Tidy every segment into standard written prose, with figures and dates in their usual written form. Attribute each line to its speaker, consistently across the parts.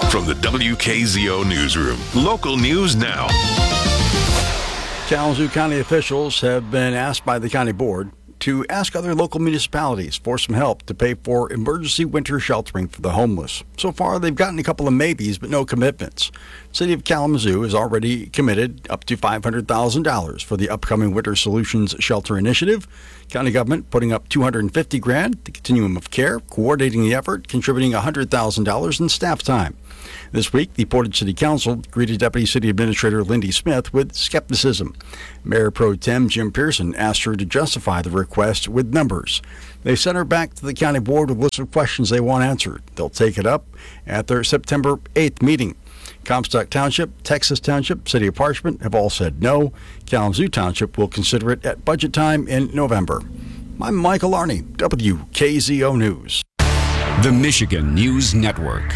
Speaker 1: From the WKZO Newsroom, local news now.
Speaker 2: Kalamazoo County officials have been asked by the county board to ask other local municipalities for some help to pay for emergency winter sheltering for the homeless. So far, they've gotten a couple of maybes, but no commitments. City of Kalamazoo has already committed up to $500,000 for the upcoming Winter Solutions Shelter Initiative. County government putting up $250,000, the continuum of care, coordinating the effort, contributing $100,000 in staff time. This week, the Portage City Council greeted Deputy City Administrator Lindy Smith with skepticism. Mayor Pro Tem Jim Pearson asked her to justify the request with numbers. They sent her back to the county board with a list of questions they want answered. They'll take it up at their September 8th meeting. Comstock Township, Texas Township, City of Parchment have all said no. Kalamazoo Township will consider it at budget time in November. I'm Michael Arney, WKZO News.
Speaker 3: The Michigan News Network.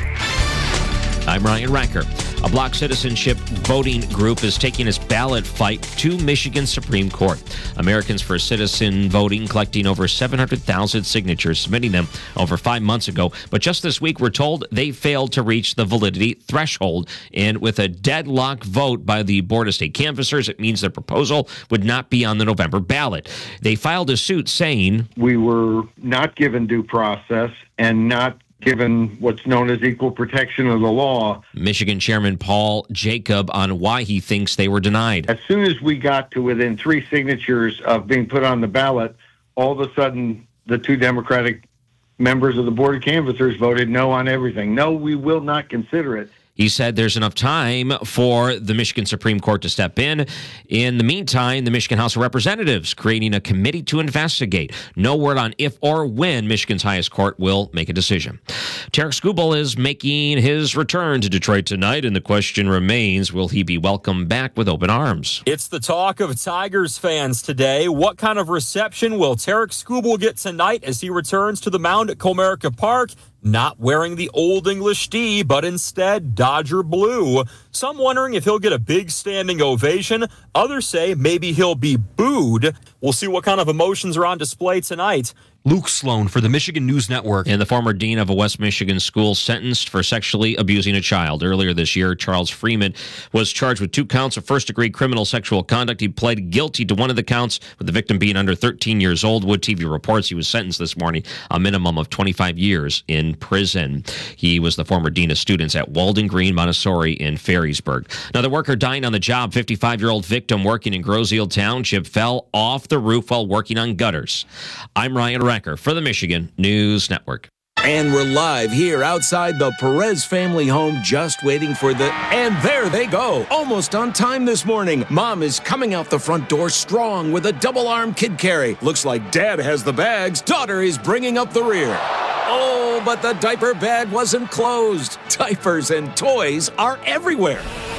Speaker 4: I'm Ryan Ranker. A Block citizenship voting group is taking its ballot fight to Michigan Supreme Court. Americans for Citizen Voting collecting over 700,000 signatures, submitting them over 5 months ago. But just this week, we're told they failed to reach the validity threshold. And with a deadlock vote by the Board of State Canvassers, it means their proposal would not be on the November ballot. They filed a suit saying,
Speaker 5: we were not given due process and not given what's known as equal protection of the law.
Speaker 4: Michigan Chairman Paul Jacob on why he thinks they were denied.
Speaker 5: As soon as we got to within 3 signatures of being put on the ballot, all of a sudden the 2 Democratic members of the Board of Canvassers voted no on everything. No, we will not consider it.
Speaker 4: He said there's enough time for the Michigan Supreme Court to step in. In the meantime, the Michigan House of Representatives creating a committee to investigate. No word on if or when Michigan's highest court will make a decision. Tarek Skubal is making his return to Detroit tonight, and the question remains, will he be welcomed back with open arms?
Speaker 6: It's the talk of Tigers fans today. What kind of reception will Tarek Skubal get tonight as he returns to the mound at Comerica Park? Not wearing the Old English D, but instead Dodger blue. Some wondering if he'll get a big standing ovation. Others say maybe he'll be booed. We'll see what kind of emotions are on display tonight.
Speaker 7: Luke Sloan for the Michigan News Network.
Speaker 4: And the former dean of a West Michigan school sentenced for sexually abusing a child. Earlier this year, Charles Freeman was charged with 2 counts of first-degree criminal sexual conduct. He pled guilty to one of the counts, with the victim being under 13 years old. Wood TV reports he was sentenced this morning a minimum of 25 years in prison. He was the former dean of students at Walden Green Montessori in Ferrysburg. Another worker dying on the job. 55-year-old victim working in Groseal Township fell off the roof while working on gutters. I'm Ryan Ranker for the Michigan News Network.
Speaker 8: And we're live here outside the Perez family home, just waiting for and there they go. Almost on time this morning. Mom is coming out the front door strong with a double-arm kid carry. Looks like Dad has the bags. Daughter is bringing up the rear. Oh, but the diaper bag wasn't closed. Diapers and toys are everywhere.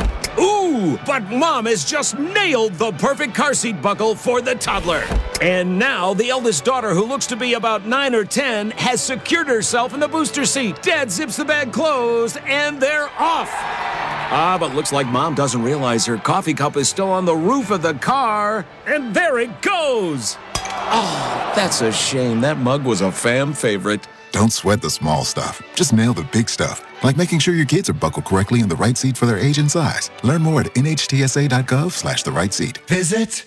Speaker 8: Ooh, but Mom has just nailed the perfect car seat buckle for the toddler. And now the eldest daughter, who looks to be about 9 or 10, has secured herself in the booster seat. Dad zips the bag closed, and they're off. But looks like Mom doesn't realize her coffee cup is still on the roof of the car. And there it goes. Oh, that's a shame. That mug was a fam favorite.
Speaker 9: Don't sweat the small stuff. Just nail the big stuff, like making sure your kids are buckled correctly in the right seat for their age and size. Learn more at nhtsa.gov/the right seat.
Speaker 10: Visit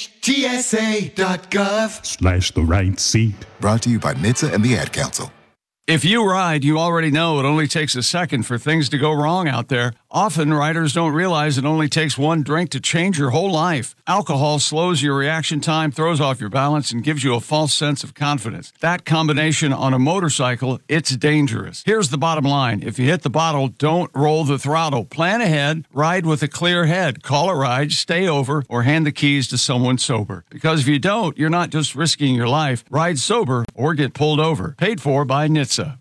Speaker 10: nhtsa.gov/the right seat.
Speaker 9: Brought to you by NHTSA and the Ad Council.
Speaker 11: If you ride, you already know it only takes a second for things to go wrong out there. Often, riders don't realize it only takes one drink to change your whole life. Alcohol slows your reaction time, throws off your balance, and gives you a false sense of confidence. That combination on a motorcycle, it's dangerous. Here's the bottom line. If you hit the bottle, don't roll the throttle. Plan ahead, ride with a clear head. Call a ride, stay over, or hand the keys to someone sober. Because if you don't, you're not just risking your life. Ride sober or get pulled over. Paid for by NHTSA.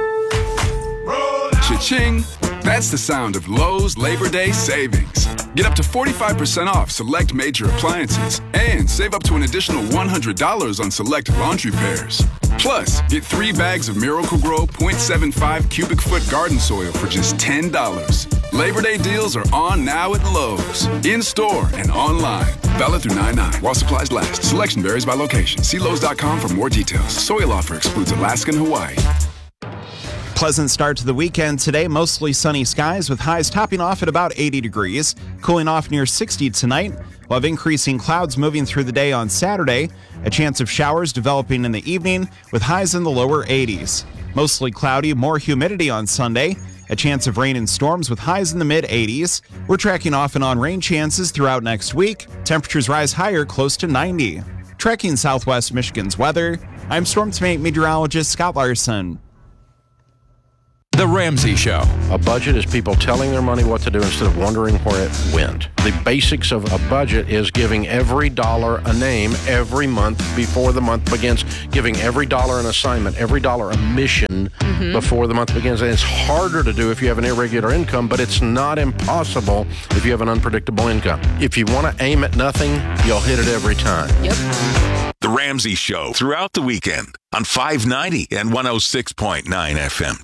Speaker 12: Cha-ching! That's the sound of Lowe's Labor Day savings. Get up to 45% off select major appliances and save up to an additional $100 on select laundry pairs. Plus, get 3 bags of Miracle-Gro 0.75 cubic foot garden soil for just $10. Labor Day deals are on now at Lowe's, in-store and online. Valid through 9/9 while supplies last. Selection varies by location. See Lowe's.com for more details. Soil offer excludes Alaska and Hawaii.
Speaker 13: Pleasant start to the weekend today. Mostly sunny skies with highs topping off at about 80 degrees. Cooling off near 60 tonight. We'll have increasing clouds moving through the day on Saturday. A chance of showers developing in the evening with highs in the lower 80s. Mostly cloudy, more humidity on Sunday. A chance of rain and storms with highs in the mid-80s. We're tracking off and on rain chances throughout next week. Temperatures rise higher, close to 90. Tracking Southwest Michigan's weather, I'm Storm Team meteorologist Scott Larson.
Speaker 14: The Ramsey Show.
Speaker 15: A budget is people telling their money what to do instead of wondering where it went. The basics of a budget is giving every dollar a name every month before the month begins, giving every dollar an assignment, every dollar a mission before the month begins. And it's harder to do if you have an irregular income, but it's not impossible if you have an unpredictable income. If you want to aim at nothing, you'll hit it every time.
Speaker 1: The Ramsey Show throughout the weekend on 590 and 106.9 FM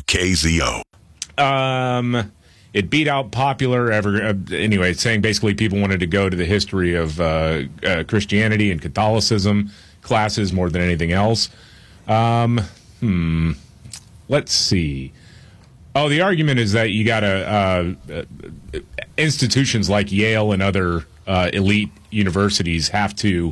Speaker 1: WKZO.
Speaker 16: It beat out popular anyway, saying basically people wanted to go to the history of Christianity and Catholicism classes more than anything else. Let's see. Oh, the argument is that you got institutions like Yale and other elite universities have to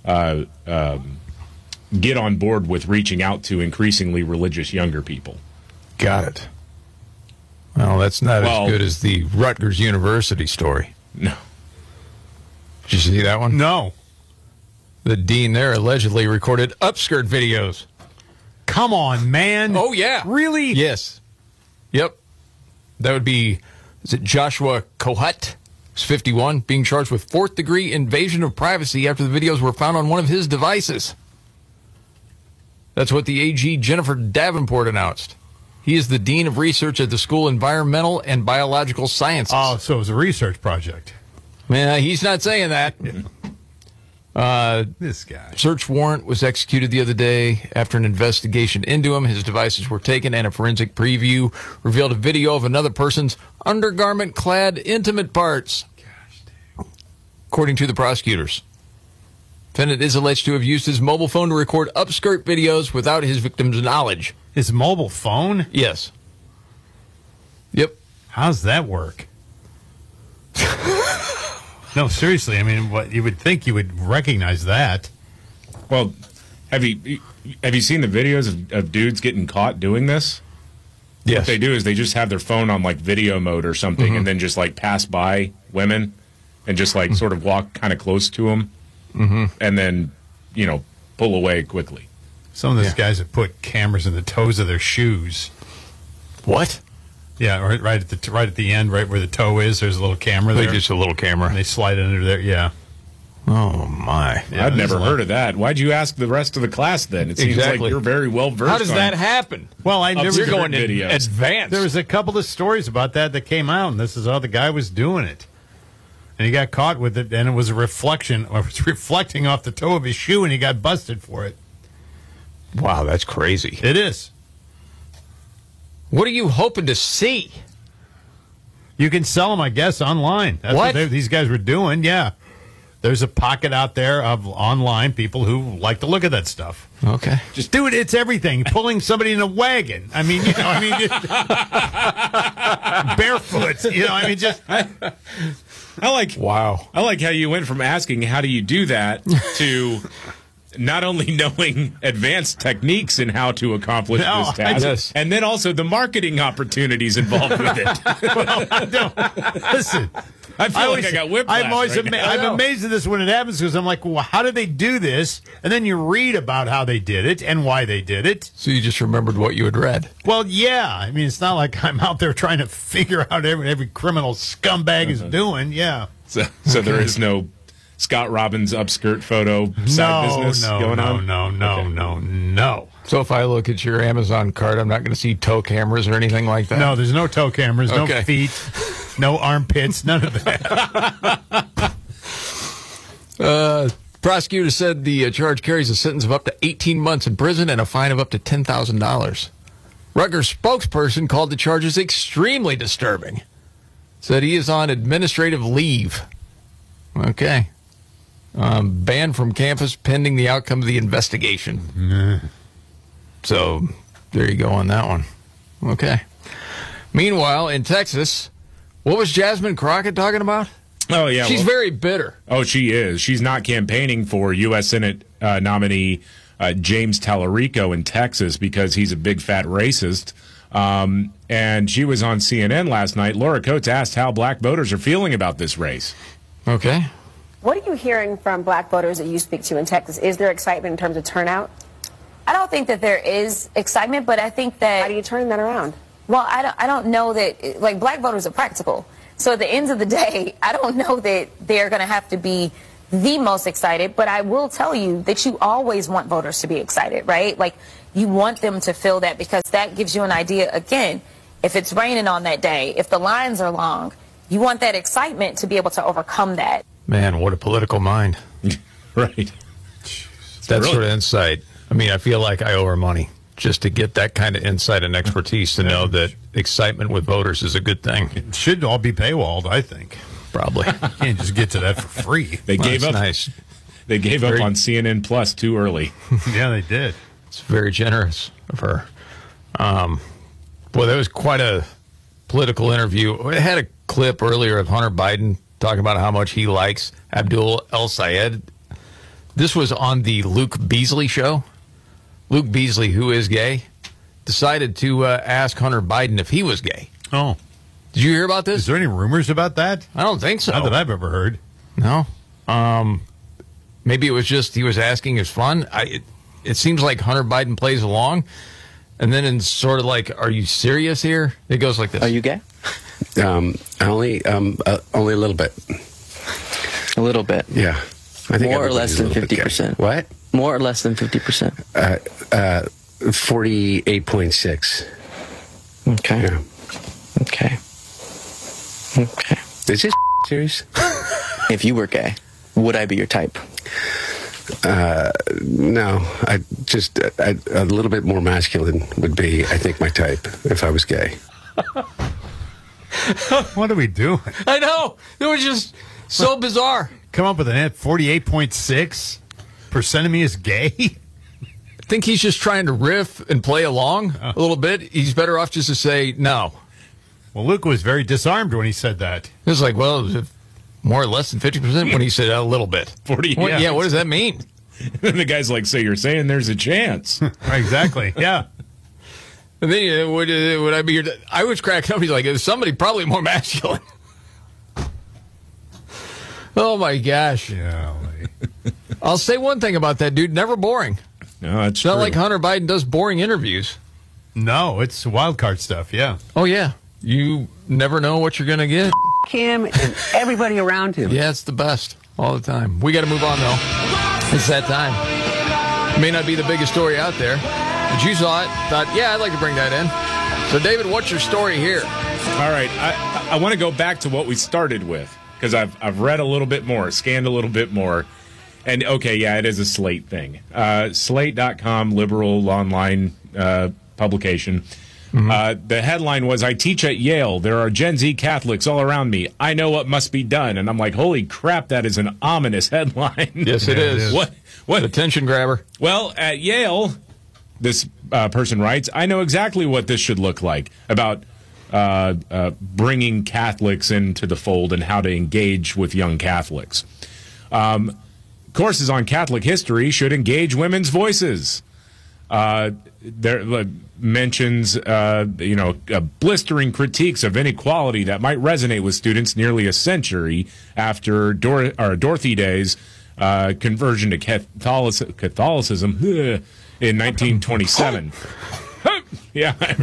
Speaker 16: get on board with reaching out to increasingly religious younger people.
Speaker 14: Got it. Well, that's not as good as the Rutgers University story.
Speaker 16: No.
Speaker 14: Did you see that one?
Speaker 17: No.
Speaker 14: The dean there allegedly recorded upskirt videos.
Speaker 17: Come on, man.
Speaker 14: Oh, yeah.
Speaker 17: Really?
Speaker 14: Yes. Yep. That would be, is it Joshua Kohut? He's 51, being charged with fourth-degree invasion of privacy after the videos were found on one of his devices. That's what the AG Jennifer Davenport announced. He is the Dean of Research at the School of Environmental and Biological Sciences.
Speaker 17: Oh, so it was a research project.
Speaker 14: Man, he's not saying that.
Speaker 17: This guy.
Speaker 14: Search warrant was executed the other day after an investigation into him. His devices were taken, and a forensic preview revealed a video of another person's undergarment-clad intimate parts. According to the prosecutors, defendant is alleged to have used his mobile phone to record upskirt videos without his victim's knowledge.
Speaker 17: His mobile phone?
Speaker 14: Yes. Yep.
Speaker 17: How's that work? No, seriously. I mean, what you would think you would recognize that.
Speaker 16: Well, have you seen the videos of dudes getting caught doing this?
Speaker 14: Yes.
Speaker 16: What they do is they just have their phone on like video mode or something, and then just like pass by women and just like sort of walk kind of close to them, and then pull away quickly.
Speaker 17: Some of those guys have put cameras in the toes of their shoes.
Speaker 14: What?
Speaker 17: Yeah, right at the end, right where the toe is. There's a little camera there.
Speaker 14: Just a little camera.
Speaker 17: And they slide it under there. Yeah.
Speaker 14: Oh my!
Speaker 16: Yeah, I've never heard of that. Why'd you ask the rest of the class then? It seems like you're very well versed.
Speaker 14: How does that happen?
Speaker 17: Well, you're
Speaker 14: going in advance.
Speaker 17: There was a couple of stories about that came out, and this is how the guy was doing it. And he got caught with it, and it was a reflection, or it was reflecting off the toe of his shoe, and he got busted for it.
Speaker 14: Wow, that's crazy.
Speaker 17: It is.
Speaker 14: What are you hoping to see?
Speaker 17: You can sell them, I guess, online. That's what these guys were doing, yeah. There's a pocket out there of online people who like to look at that stuff.
Speaker 14: Okay.
Speaker 17: Just do it. It's everything. Pulling somebody in a wagon. I mean, just barefoot. Just.
Speaker 16: Wow. I like how you went from asking how do you do that to not only knowing advanced techniques in how to accomplish this task, and then also the marketing opportunities involved with it.
Speaker 17: Well, I don't. Listen.
Speaker 16: I feel like I got whiplash.
Speaker 17: I'm always I'm amazed at this when it happens because I'm like, well, how did they do this? And then you read about how they did it and why they did it.
Speaker 14: So you just remembered what you had read.
Speaker 17: Well, yeah. I mean, it's not like I'm out there trying to figure out every criminal scumbag is doing. Yeah.
Speaker 16: So there is no Scott Robbins upskirt photo side business going on?
Speaker 17: No.
Speaker 14: So if I look at your Amazon cart, I'm not going to see toe cameras or anything like that?
Speaker 17: No, there's no toe cameras, no feet, no armpits, none of that.
Speaker 14: Prosecutor said the charge carries a sentence of up to 18 months in prison and a fine of up to $10,000. Rutgers spokesperson called the charges extremely disturbing. Said he is on administrative leave. Okay. Banned from campus pending the outcome of the investigation. So there you go on that one. Okay. Meanwhile, in Texas, what was Jasmine Crockett talking about?
Speaker 16: Oh, yeah.
Speaker 14: She's very bitter.
Speaker 16: Oh, she is. She's not campaigning for U.S. Senate nominee James Tallarico in Texas because he's a big fat racist. And she was on CNN last night. Laura Coates asked how black voters are feeling about this race.
Speaker 14: Okay.
Speaker 18: What are you hearing from black voters that you speak to in Texas? Is there excitement in terms of turnout? I don't think that there is excitement, but I think that... How do you turn that around? Well, I don't know that... Like, black voters are practical. So at the end of the day, I don't know that they're going to have to be the most excited, but I will tell you that you always want voters to be excited, right? Like, you want them to feel that because that gives you an idea, again, if it's raining on that day, if the lines are long, you want that excitement to be able to overcome that.
Speaker 14: Man, what a political mind.
Speaker 16: Right.
Speaker 14: That sort of insight. I mean, I feel like I owe her money just to get that kind of insight and expertise to know that excitement with voters is a good thing.
Speaker 17: It should all be paywalled, I think.
Speaker 14: Probably.
Speaker 17: You can't just get to that for free.
Speaker 16: They gave up.
Speaker 14: Nice.
Speaker 16: They gave up on CNN Plus too early.
Speaker 17: Yeah, they did.
Speaker 14: It's very generous of her. Boy, that was quite a political interview. I had a clip earlier of Hunter Biden talking about how much he likes Abdul El-Sayed. This was on the Luke Beasley show. Luke Beasley, who is gay, decided to ask Hunter Biden if he was gay.
Speaker 17: Oh.
Speaker 14: Did you hear about this?
Speaker 17: Is there any rumors about that?
Speaker 14: I don't think so.
Speaker 17: Not that I've ever heard.
Speaker 14: No. Maybe it was just he was asking as fun. It seems like Hunter Biden plays along, and then in sort of like, are you serious here? It goes like this.
Speaker 19: Are you gay? Only a little bit. A little bit? Yeah. I think more or less than 50%. What? More or less than 50%. 48.6. Okay. Yeah. Okay. Okay. Is this serious? If you were gay, would I be your type? No. I just a little bit more masculine would be, I think, my type if I was gay.
Speaker 17: What are we doing?
Speaker 14: I know. It was just so bizarre.
Speaker 17: Come up with an 48.6% of me is gay?
Speaker 14: I think he's just trying to riff and play along a little bit. He's better off just to say no.
Speaker 17: Well, Luke was very disarmed when he said that.
Speaker 14: It was like, well, more or less than 50% when he said a little bit.
Speaker 16: 40.
Speaker 14: Yeah, what does that mean?
Speaker 16: And the guy's like, so you're saying there's a chance.
Speaker 17: Exactly, yeah.
Speaker 14: And then would I be your... I was cracking up. He's like, is somebody probably more masculine? Oh, my gosh.
Speaker 17: Yeah.
Speaker 14: I'll say one thing about that dude. Never boring.
Speaker 16: No, it's
Speaker 14: not
Speaker 16: true.
Speaker 14: like Hunter Biden does boring interviews.
Speaker 17: No, it's wild card stuff, yeah.
Speaker 14: Oh, yeah. You never know what you're going to get.
Speaker 19: Him and everybody around him.
Speaker 14: Yeah, it's the best all the time. We got to move on, though. It's that time. May not be the biggest story out there. But you saw it. Thought, yeah, I'd like to bring that in. So, David, what's your story here?
Speaker 16: All right. I want to go back to what we started with because I've read a little bit more, scanned a little bit more. And, okay, yeah, it is a Slate thing. Slate.com, liberal online publication. Mm-hmm. The headline was, I teach at Yale. There are Gen Z Catholics all around me. I know what must be done. And I'm like, holy crap, that is an ominous headline.
Speaker 14: Yes, it is. What? Attention grabber.
Speaker 16: Well, at Yale, this person writes, I know exactly what this should look like about bringing Catholics into the fold and how to engage with young Catholics. Courses on Catholic history should engage women's voices. There mentions, blistering critiques of inequality that might resonate with students nearly a century after Dorothy Day's conversion to Catholicism in 1927. Yeah, I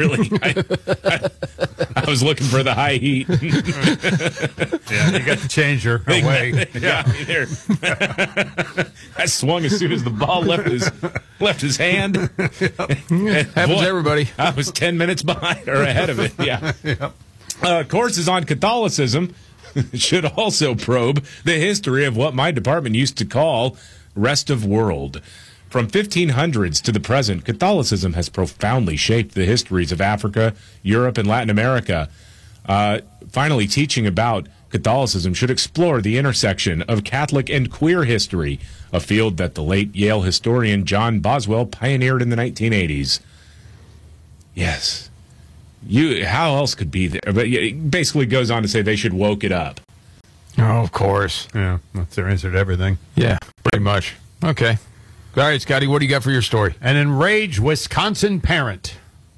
Speaker 16: was looking for the high heat.
Speaker 17: Yeah, you got the changer away.
Speaker 16: Yeah, there. That swung as soon as the ball left his hand.
Speaker 14: Happens to everybody.
Speaker 16: I was 10 minutes behind or ahead of it. Yeah. Courses on Catholicism should also probe the history of what my department used to call rest of world. From 1500s to the present, Catholicism has profoundly shaped the histories of Africa, Europe, and Latin America. Finally, teaching about Catholicism should explore the intersection of Catholic and queer history, a field that the late Yale historian John Boswell pioneered in the 1980s. Yes, How else could be there? But it basically goes on to say they should woke it up.
Speaker 14: Oh, of course.
Speaker 17: Yeah, that's their answer to everything.
Speaker 14: Yeah, pretty much. Okay. All right, Scotty, what do you got for your story?
Speaker 17: An enraged Wisconsin parent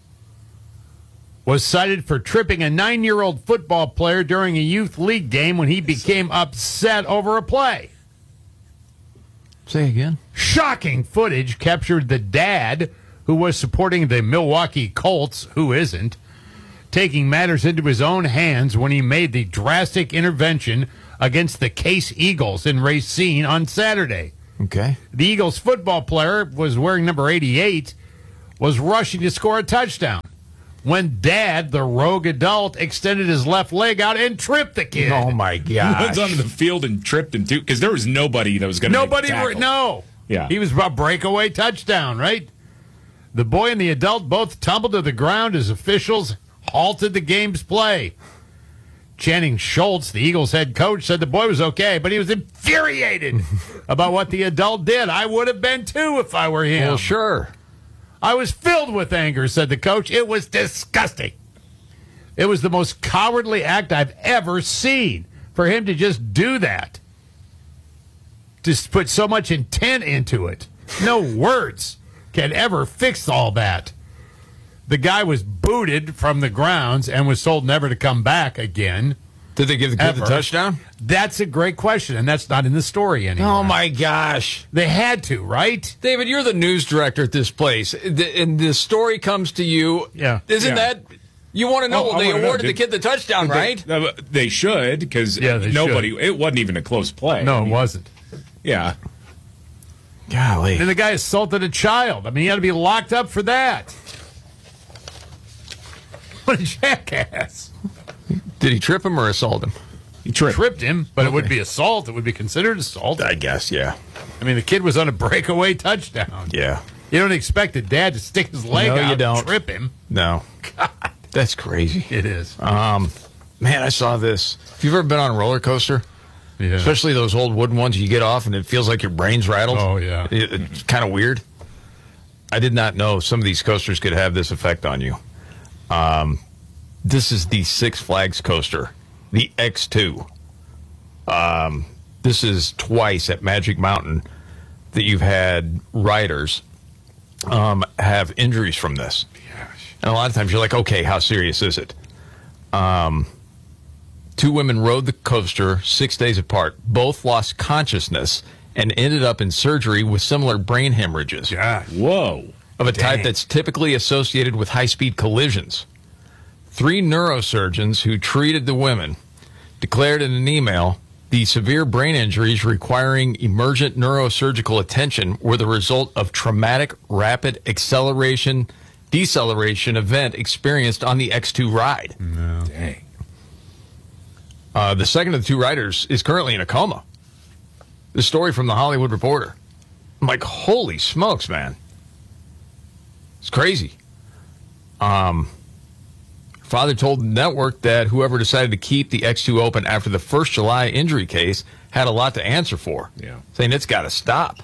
Speaker 17: was cited for tripping a 9-year-old football player during a youth league game when he became upset over a play.
Speaker 14: Say again.
Speaker 17: Shocking footage captured the dad, who was supporting the Milwaukee Colts, who isn't, taking matters into his own hands when he made the drastic intervention against the Case Eagles in Racine on Saturday.
Speaker 14: Okay.
Speaker 17: The Eagles football player was wearing number 88, was rushing to score a touchdown when Dad, the rogue adult, extended his left leg out and tripped the kid.
Speaker 14: Oh, my
Speaker 16: He
Speaker 14: gosh.
Speaker 16: went onto the field and tripped him, too, because there was nobody that was going to
Speaker 17: Nobody,
Speaker 16: tackle.
Speaker 17: no.
Speaker 16: Yeah.
Speaker 17: He was a breakaway touchdown, right? The boy and the adult both tumbled to the ground as officials halted the game's play. Channing Schultz, the Eagles head coach, said the boy was okay, but he was infuriated about what the adult did. I would have been too if I were him.
Speaker 14: Well, sure.
Speaker 17: I was filled with anger, said the coach. It was disgusting. It was the most cowardly act I've ever seen for him to just do that. Just put so much intent into it. No words can ever fix all that. The guy was booted from the grounds and was told never to come back again.
Speaker 14: Did they give the kid the touchdown?
Speaker 17: That's a great question, and that's not in the story anymore.
Speaker 14: Oh, my gosh.
Speaker 17: They had to, right?
Speaker 14: David, you're the news director at this place, and the story comes to you.
Speaker 17: Yeah.
Speaker 14: Isn't that... You want to know,
Speaker 16: Oh, I
Speaker 14: they
Speaker 16: wanna know.
Speaker 14: awarded the kid the touchdown, right?
Speaker 16: They should, because nobody... It wasn't even a close play.
Speaker 17: No, it wasn't.
Speaker 16: Yeah.
Speaker 14: Golly.
Speaker 17: And the guy assaulted a child. I mean, he had to be locked up for that. What a jackass.
Speaker 14: Did he trip him or assault him?
Speaker 16: He tripped
Speaker 17: him, but it would be assault. It would be considered assault.
Speaker 14: I guess, yeah.
Speaker 17: I mean, the kid was on a breakaway touchdown.
Speaker 14: Yeah.
Speaker 17: You don't expect a dad to stick his leg
Speaker 14: No,
Speaker 17: out
Speaker 14: you
Speaker 17: and
Speaker 14: don't.
Speaker 17: trip him.
Speaker 14: No.
Speaker 17: God.
Speaker 14: That's crazy.
Speaker 17: It is.
Speaker 14: Man, I saw this. If you've ever been on a roller coaster, especially those old wooden ones you get off and it feels like your brain's rattled.
Speaker 17: Oh, yeah.
Speaker 14: It's kind of weird. I did not know some of these coasters could have this effect on you. This is the Six Flags coaster, the X2. This is twice at Magic Mountain that you've had riders have injuries from this. And a lot of times you're like, okay, how serious is it? 2 women rode the coaster 6 days apart. Both lost consciousness and ended up in surgery with similar brain hemorrhages.
Speaker 17: Yeah.
Speaker 16: Whoa.
Speaker 14: Of a type that's typically associated with high-speed collisions. 3 neurosurgeons who treated the women declared in an email the severe brain injuries requiring emergent neurosurgical attention were the result of traumatic rapid deceleration event experienced on the X2 ride.
Speaker 17: No.
Speaker 16: Dang.
Speaker 14: The second of the 2 riders is currently in a coma. The story from the Hollywood Reporter. I'm like, holy smokes, man. It's crazy. Father told the network that whoever decided to keep the X2 open after the first July injury case had a lot to answer for.
Speaker 16: Yeah.
Speaker 14: Saying it's got to stop.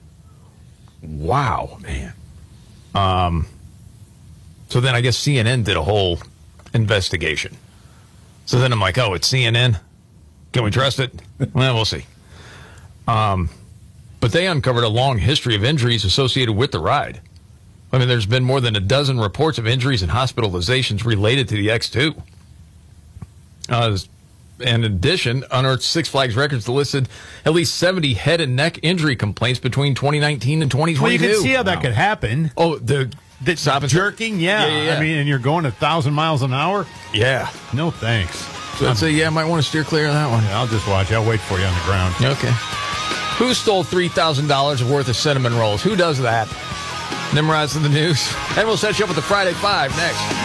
Speaker 14: Wow, man. So then I guess CNN did a whole investigation. So then I'm like, oh, it's CNN? Can we trust it? Well, we'll see. But they uncovered a long history of injuries associated with the ride. I mean, there's been more than a dozen reports of injuries and hospitalizations related to the X2. In addition, unearthed Six Flags records listed at least 70 head and neck injury complaints between 2019 and 2022.
Speaker 17: Well, you can see how that could happen.
Speaker 14: Oh, the stop and
Speaker 17: jerking? Yeah. I mean, and you're going 1,000 miles an hour?
Speaker 14: Yeah.
Speaker 17: No, thanks.
Speaker 14: So I'd say, yeah, I might want to steer clear of that one.
Speaker 17: Yeah, I'll just watch. I'll wait for you on the ground.
Speaker 14: Okay. Who stole $3,000 worth of cinnamon rolls? Who does that? Nimrod's in the news. And we'll set you up with the Friday Five next.